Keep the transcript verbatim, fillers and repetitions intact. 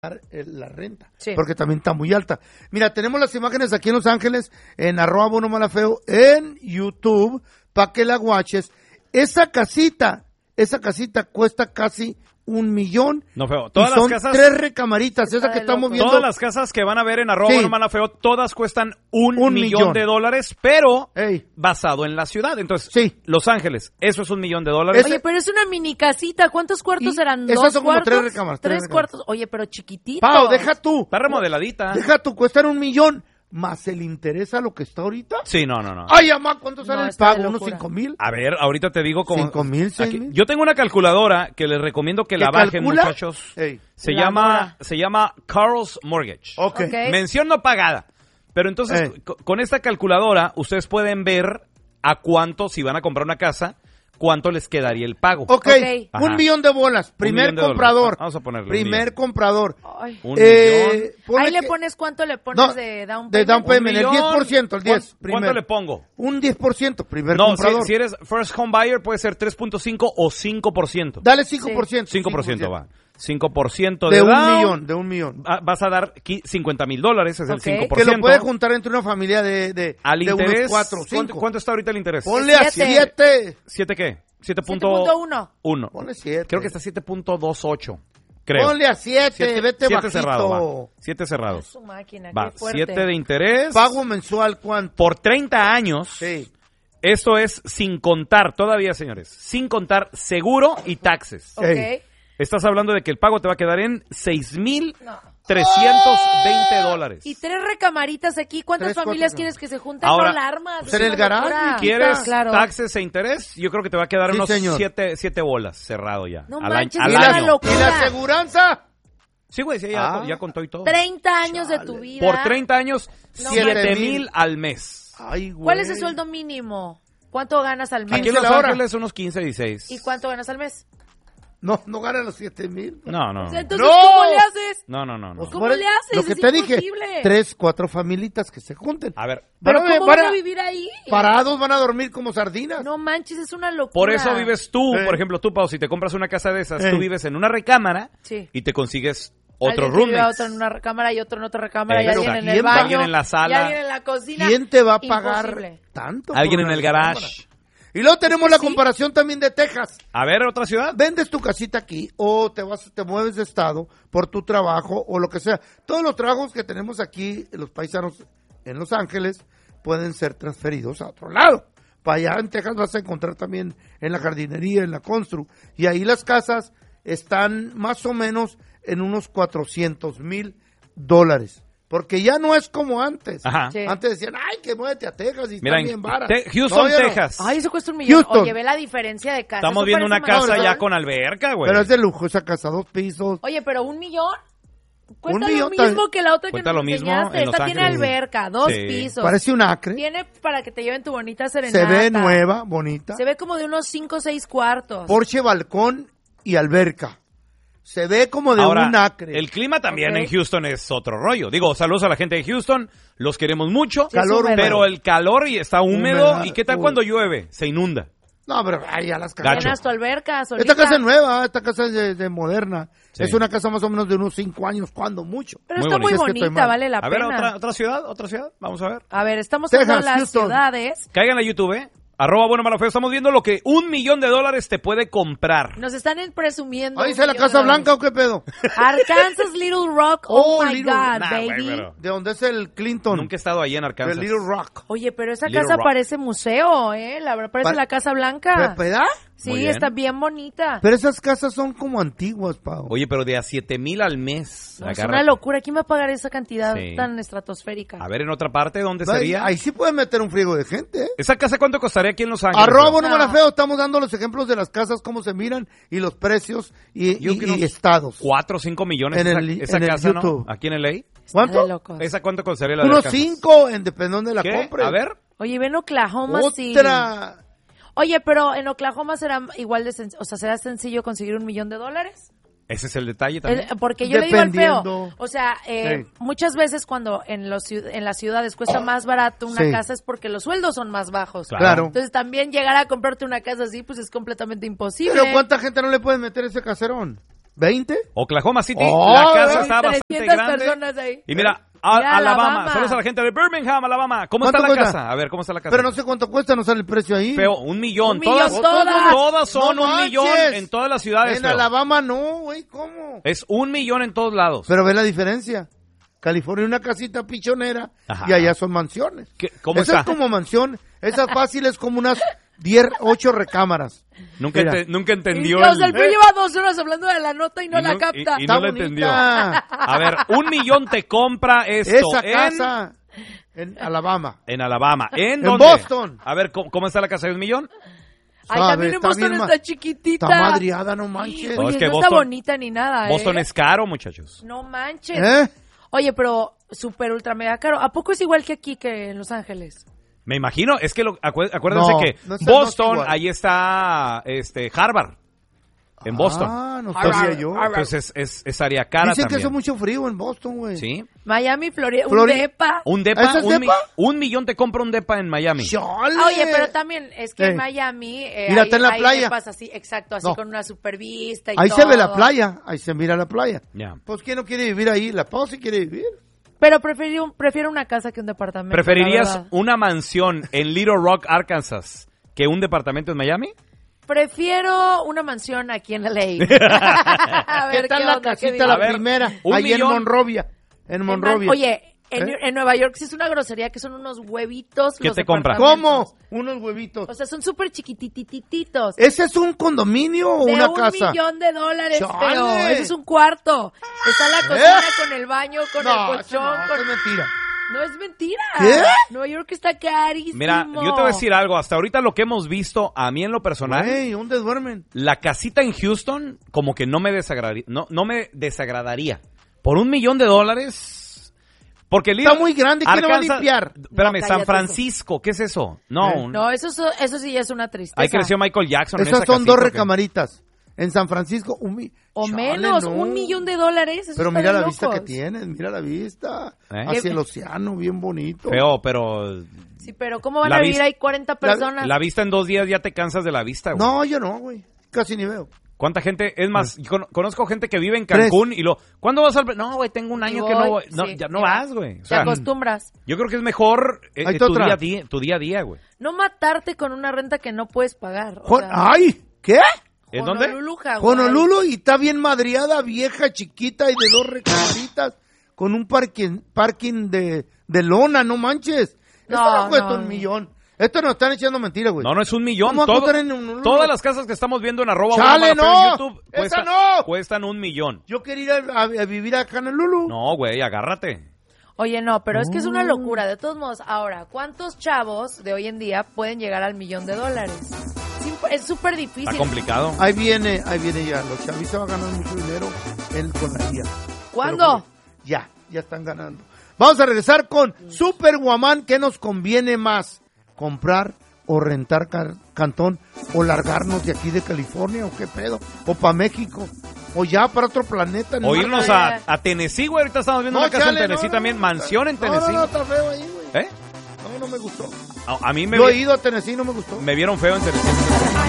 la renta, sí. porque también está muy alta. Mira, tenemos las imágenes aquí en Los Ángeles, en arroba Bono Malafeo, en YouTube, para que la guaches. Esa casita, esa casita cuesta casi un millón. No, feo. Todas y son las casas. tres recamaritas, esa que estamos loco. viendo. Todas las casas que van a ver en arroba Sí. Bono Malafeo, todas cuestan un, Un millón, millón. de dólares, pero Ey. basado en la ciudad. Entonces, Sí. Los Ángeles, eso es un millón de dólares. Oye, pero es una mini casita. ¿Cuántos cuartos Y eran? esas ¿Dos son como cuartos? tres recámaras, tres Tres recámaras. cuartos. Oye, pero chiquitito. Pau, deja tú. Está remodeladita. Deja tú, cuestan un millón. ¿Más el interés a lo que está ahorita? Sí, no, no, no. Ay, mamá, ¿cuánto sale No, el está de pago? ¿Unos locura. cinco mil? A ver, ahorita te digo como... ¿Cinco mil, seis Aquí- mil? Yo tengo una calculadora que les recomiendo que ¿Qué la bajen, calcula? muchachos. Ey. Se La llama, mora. se llama Carl's Mortgage. Ok. Ok. Mención no pagada. Pero entonces, Ey. co- con esta calculadora, ustedes pueden ver a cuánto, si van a comprar una casa, cuánto les quedaría el pago. Ok, Ok. Ajá. un millón de bolas. Primer millón de comprador. dólares. Vamos a ponerle un Primer millón. comprador. Ay. Un Eh, millón. ponle Ahí le que- pones cuánto le pones No, de down de payment. down Un payment, el millón. diez por ciento, el diez. ¿Cuánto, Primer. ¿Cuánto le pongo? Un diez por ciento, primer No, si, comprador. si eres first home buyer puede ser tres punto cinco o cinco por ciento. Dale cinco por ciento. cinco por ciento va. cinco por ciento de, De un down. millón, de un millón. Ah, vas a dar qui- cincuenta mil dólares, es el Ok. cinco por Que ciento. lo puede juntar entre una familia de, de, Al de interés, unos cuatro o ¿cuánto, cinco. cuánto está ahorita el interés? Ponle a Siete. siete. ¿Siete qué? siete siete punto punto uno. uno. Ponle siete. Creo que está siete punto veintiocho. Creo. Ponle a siete, Siete- vete siete bajito. cerrado, va. Siete cerrado. Su máquina, Va, qué fuerte. siete de interés. Pago mensual, ¿cuánto? Por treinta años. Sí. Esto es sin contar, todavía, señores, sin contar seguro y taxes. Ok. Ey. Estás hablando de que el pago te va a quedar en seis mil No. trescientos veinte dólares. Y tres recamaritas aquí. ¿Cuántas Tres, cuatro, familias cinco. quieres que se junten? Ahora, No alarmas. pues en el garage, ¿Quieres Claro. taxes e interés? Yo creo que te va a quedar Sí, unos señor. siete, siete bolas cerrado ya. No al manches, año, ¿Y al es la, una año. locura. ¿Y la aseguranza? Sí, güey, sí, ya, Ah. ya contó y todo. treinta años de Chale. tu vida. Por treinta años, No siete manches. mil al mes. Ay, güey. ¿Cuál es el sueldo mínimo? ¿Cuánto ganas al mes? Aquí en quince Los la hora. Ángeles unos quince, dieciséis. ¿Y cuánto ganas al mes? No, no gana los siete mil. No, no. O sea, entonces, ¡No! ¿cómo le haces? No, no, no. no. ¿Cómo le haces? Lo que Es te dije, imposible. tres, cuatro familitas que se junten. A ver, ¿Pero Van a- cómo van van a- a vivir ahí? Parados van a dormir como sardinas. No manches, es una locura. por eso vives tú, Eh. por ejemplo, tú, Pau, si te compras una casa de esas, Eh. tú vives en una recámara Sí. y te consigues otro Alguien que vive roommate. otro en una recámara y otro en otra recámara y Exacto. alguien en el ¿Quién va- baño. alguien en la sala? Y alguien en la cocina. ¿Quién te va a pagar Imposible. tanto? Alguien por en una el recámara? garage. Y luego tenemos Es que la sí. comparación también de Texas. A ver, otra ciudad. Vendes tu casita aquí o te vas, te mueves de estado por tu trabajo o lo que sea. Todos los trabajos que tenemos aquí, los paisanos en Los Ángeles, pueden ser transferidos a otro lado. Para allá en Texas vas a encontrar también en la jardinería, en la constru. Y ahí las casas están más o menos en unos cuatrocientos mil dólares. Porque ya no es como antes. Ajá. Sí. Antes decían, ay, que muévete a Texas y Mira, están en bien varas. Te- Houston, No, ya no. Texas. Ay, eso cuesta un millón. Houston. Oye, ve la diferencia de casa. Estamos Eso viendo una parece casa más- ya con alberca, güey. Pero es de lujo esa casa, dos pisos. Oye, pero un millón. Cuesta Un millón lo mismo tal- que la otra que Cuesta nos lo mismo enseñaste. en Los Esta tiene Ángeles. alberca, dos Sí. pisos. Parece un acre. Tiene para que te lleven tu bonita serenata. Se ve nueva, bonita. Se ve como de unos cinco o seis cuartos. Porche, balcón y alberca. Se ve como de Ahora, un acre. el clima también Ok. en Houston es otro rollo. Digo, saludos a la gente de Houston, los queremos mucho. Sí, es calor, húmedo. Pero el calor y está húmedo. Humedad, ¿Y qué tal uy. cuando llueve? Se inunda. No, pero ay, ya las casas. Gacho. Llenas tu alberca, solita. Esta casa es nueva, esta casa es de, de moderna. Sí. Es una casa más o menos de unos cinco años, cuando mucho. Pero Muy está muy bonita. Es que estoy bonita, mal. vale la A ver, pena. otra, otra ciudad, otra ciudad. Vamos a ver. A ver, estamos Texas, hablando de las Houston. ciudades. Caigan a YouTube, ¿eh? Arroba Bueno Malafeo. Estamos viendo lo que un millón de dólares te puede comprar. Nos están en- presumiendo. ¿Ahí un dice la millón Casa de dólares. Blanca o qué pedo? Arkansas Little Rock. Oh, Oh, my Little- God, Nah, baby. güey, pero- De donde es el Clinton. Nunca he estado ahí en De Arkansas. Little Rock. Oye, pero esa Little casa Rock. parece museo, ¿eh? La verdad parece Pa- la Casa Blanca. ¿Verdad? Sí, Muy bien. está bien bonita. Pero esas casas son como antiguas, Pau. Oye, pero de a siete mil al mes. No, es Agárrate. una locura. ¿Quién va a pagar esa cantidad Sí. tan estratosférica? A ver, en otra parte, ¿dónde Ahí- sería? Ahí sí pueden meter un friego de gente, ¿eh? ¿Esa casa cuánto costaría aquí en Los Ángeles? Arroba Bueno No. Malafeo, estamos dando los ejemplos de las casas, cómo se miran y los precios y, Yo y- creo y que estados. Cuatro o cinco millones En esa, el- esa en el casa, YouTube. ¿no? Aquí en L A. Está ¿Cuánto? de locos. ¿Esa cuánto costaría la de Unos Arkansas? cinco, en depende de dónde la ¿Qué? compres. A ver. Oye, ven Oklahoma City. Otra. Oye, pero en Oklahoma será igual de sencillo, o sea, será sencillo conseguir un millón de dólares. Ese es el detalle también. El- porque yo le digo al feo, Dependiendo. o sea, eh, Sí. muchas veces cuando en los ciu- en las ciudades cuesta más barato una Sí. casa es porque los sueldos son más bajos. Claro. Entonces también llegar a comprarte una casa así pues es completamente imposible. Pero ¿cuánta gente no le puede meter ese caserón? ¿veinte? Oklahoma City, Oh, la casa eh, está bastante trescientas grande. personas ahí. Y mira, a- Mira, Alabama. Alabama. Saludos a la gente de Birmingham, Alabama. ¿Cómo está la ¿Cuánto cuesta? casa? A ver, ¿cómo está la casa? Pero no sé cuánto cuesta, no sale el precio ahí. Feo, un millón. Un millón todas, todas. todas son No un manches. millón en todas las ciudades. En feo. Alabama no, güey, ¿cómo? Es un millón en todos lados. Pero ve la diferencia. California una casita pichonera Ajá. y allá son mansiones. ¿Qué- ¿Cómo Esa está? es como mansión, esa fácil es como unas diez, ocho recámaras. Nunca, Mira. ente- nunca entendió Y, o sea, el el... Feo lleva dos horas hablando de la nota y no Y la no- capta. y- y Está no la bonita. entendió. A ver, un millón te compra esto Esa en, casa en Alabama. en Alabama. ¿En En dónde? Boston. A ver, ¿cómo, cómo está la casa de un millón? Ay, Sabe, también en está Boston bien ma- está chiquitita. Está madriada, no manches. No, Oye, es que no Boston- está bonita ni nada, ¿eh? Boston es caro, muchachos. No manches. ¿Eh? Oye, pero súper ultra mega caro. ¿A poco es igual que aquí, que en Los Ángeles? Me imagino, es que lo, acué- acuérdense No, que no está- no Boston, está igual. ahí está este Harvard, en Boston. Ah, no Harvard, sabía yo. Harvard. Entonces es, es área cara Dicen que también. hace mucho frío en Boston, güey. Sí. Miami, Florida, un Flori- depa. Un depa, ¿Ese es un, mi- depa? un millón te compra un depa en Miami. ¡Chale! Oye, pero también es que Eh. en Miami eh, Mira, hay, está en la hay playa. depas así, exacto, así No. con una super vista y Ahí todo. se ve la playa, ahí se mira la playa. Ya. Pues, ¿quién no quiere vivir ahí? La esposa quiere vivir. Pero prefiero, prefiero una casa que un departamento. ¿Preferirías la verdad. una mansión en Little Rock, Arkansas, que un departamento en Miami? Prefiero una mansión aquí en L A. A ver ¿Qué tal qué la onda, qué casita, digo. la A ver, primera? un Ahí millón. en Monrovia. En En Monrovia. Man- Oye, en, ¿Eh? en Nueva York sí es una grosería que son unos huevitos. ¿Qué los te compra? departamentos. ¿Cómo? Unos huevitos. O sea, son súper chiquititititos. ¿Ese es un condominio o de una un casa? millón de dólares, ¡Chale! feo. Ese es un cuarto. Está la cocina ¿Eh? con el baño, con No, el eso colchón. no, con... eso es mentira. No es mentira. ¿Qué? Nueva York está carísimo. Mira, yo te voy a decir algo. Hasta ahorita lo que hemos visto, a mí en lo personal, Güey, ¿dónde duermen? la casita en Houston, como que no me desagradaría. No, no me desagradaría. Por un millón de dólares. Porque Está muy grande, ¿quién lo va a Arkansas- limpiar? Espérame, No, San cállate Francisco, ¿qué es eso? No, ¿Eh? un- No, eso, es- eso sí ya es una tristeza. ahí creció Michael Jackson. en Esas esa son casita, dos ¿o qué? recamaritas. En San Francisco, un mi- O Chale, menos, no. un millón de dólares. Eso Pero está mira de la vista que locos. tienes, mira la vista. ¿Eh? Hacia el océano, bien bonito. Feo, pero Sí, pero ¿cómo van La a vivir vista- ahí cuarenta personas? la vista en dos días ya te cansas de la vista, güey. No, yo no, güey. Casi ni veo. ¿Cuánta gente? Es más, con- conozco gente que vive en Cancún y lo... ¿Cuándo vas al...? No, güey, tengo un Ni año que no voy. voy, No, sí, ya no ya. vas, güey. O Te sea, acostumbras. yo creo que es mejor eh, Ahí eh, está tu, otra. día a día, tu día a día, güey. No matarte con una renta que no puedes pagar. O Jon- sea, ¡Ay! ¿Qué? ¿En dónde? Honolulu, Hawái. Honolulu y está bien madriada, vieja, chiquita y de dos recamaritas con un parking, parking de, de lona, no manches. No, Esto no cuesta no, un no. millón. Esto nos están echando mentiras, güey. No, no es un millón. ¿Cómo va a Todo- costar en Honolulu? todas las casas que estamos viendo en arroba ¡Chale, Guadalajara no! en YouTube ¡Esa cuestan, no! cuestan un millón. Yo quería ir a, a- a vivir a Honolulu. No, güey, agárrate. Oye, no, pero es que es Mm. una locura. De todos modos, ahora, ¿cuántos chavos de hoy en día pueden llegar al millón de dólares? Sí, es súper difícil. Está complicado. Ahí viene, ahí viene ya. Los chavitos van a ganar mucho dinero él con la I A. ¿Cuándo? Pero, ya, ya están ganando. Vamos a regresar con Super Guamán. ¿Qué nos conviene más? ¿Comprar o rentar car- cantón? ¿O largarnos de aquí de California? ¿O qué pedo? ¿O para México? ¿O ya para otro planeta? O irnos no, a, ya. a Tennessee, güey. Ahorita estamos viendo No, una casa chale, en Tennessee no, no, también. no, mansión en no, Tennessee. No, no, está feo ahí, güey. ¿Eh? No, no me gustó. A, a mí me, Yo he vi- ido a Tennessee, no me gustó. me vieron feo en Tennessee.